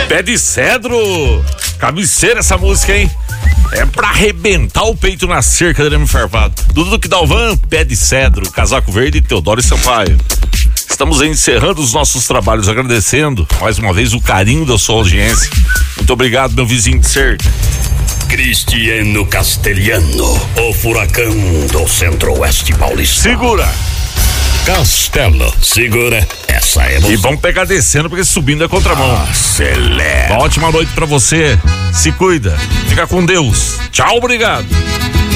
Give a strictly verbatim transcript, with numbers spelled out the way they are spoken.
Pé de Cedro. Cabeceira essa música, hein? É pra arrebentar o peito na cerca do arame farpado. Dudu que Dalvan, Pé de Cedro, Casaco Verde, Teodoro e Sampaio. Estamos encerrando os nossos trabalhos, agradecendo mais uma vez o carinho da sua audiência. Muito obrigado, meu vizinho de cerca. Cristiano Castelhano, o furacão do Centro-Oeste Paulista. Segura! Castelo, segura, essa é você. E vamos pegar descendo, porque subindo é contramão. Acelera. Uma ótima noite pra você. Se cuida. Fica com Deus. Tchau, obrigado.